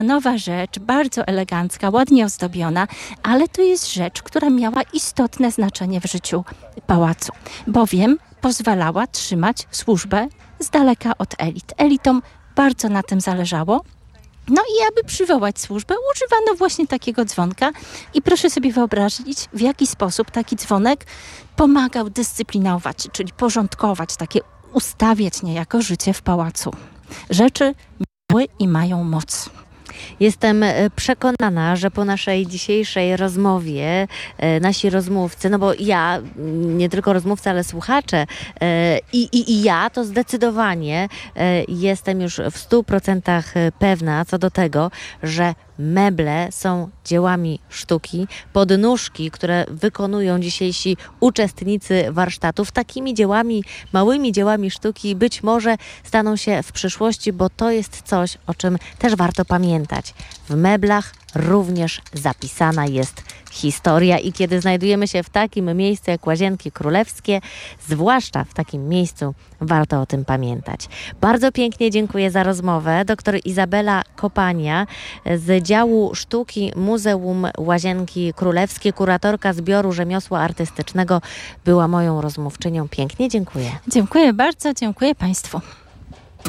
nowa rzecz, bardzo elegancka, ładnie ozdobiona, ale to jest rzecz, która miała istotne znaczenie w życiu pałacu, bowiem pozwalała trzymać służbę z daleka od elit. Elitom bardzo na tym zależało. No i aby przywołać służbę, używano właśnie takiego dzwonka i proszę sobie wyobrazić, w jaki sposób taki dzwonek pomagał dyscyplinować, czyli porządkować, takie ustawiać niejako życie w pałacu. Rzeczy miały i mają moc. Jestem przekonana, że po naszej dzisiejszej rozmowie nasi rozmówcy, no bo ja, nie tylko rozmówcy, ale słuchacze i ja to zdecydowanie jestem już w 100% pewna co do tego, że meble są dziełami sztuki, podnóżki, które wykonują dzisiejsi uczestnicy warsztatów, takimi dziełami, małymi dziełami sztuki być może staną się w przyszłości, bo to jest coś, o czym też warto pamiętać. W meblach również zapisana jest historia i kiedy znajdujemy się w takim miejscu jak Łazienki Królewskie, zwłaszcza w takim miejscu, warto o tym pamiętać. Bardzo pięknie dziękuję za rozmowę. Dr Izabela Kopania z działu sztuki Muzeum Łazienki Królewskie, kuratorka zbioru rzemiosła artystycznego, była moją rozmówczynią. Pięknie dziękuję. Dziękuję bardzo, dziękuję Państwu.